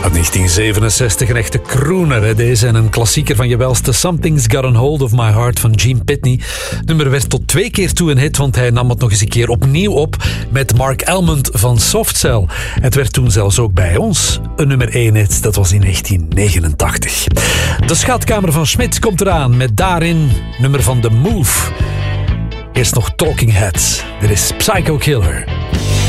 Uit 1967 een echte crooner, hè, deze. En een klassieker van je welste Something's Got a Hold of My Heart van Gene Pitney. Het nummer werd tot 2 keer toe een hit, want hij nam het nog eens een keer opnieuw op met Mark Almond van Soft Cell. Het werd toen zelfs ook bij ons een nummer 1 hit, dat was in 1989. De schatkamer van Smit komt eraan met daarin nummer van The Move. Eerst nog Talking Heads. Dit is Psycho Killer.